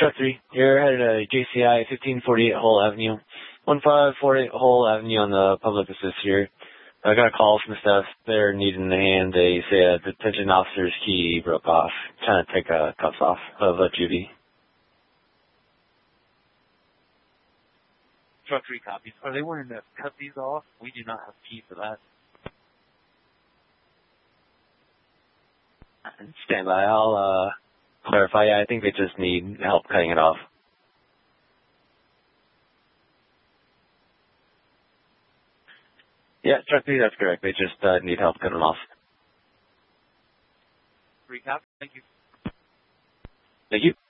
Truck 3, you're headed to JCI 1548 Hull Avenue. 1548 Hull Avenue on the public assist here. I got a call from staff. They're needing a hand. They say a detention officer's key broke off. Trying to take cuffs off of Judy. Truck 3 copies. Are they wanting to cut these off? We do not have a key for that. Stand by. I'll clarify. Yeah, I think they just need help cutting it off. Yeah, Truck 3, that's correct. They just need help cutting them off. 3 copies. Thank you. Thank you.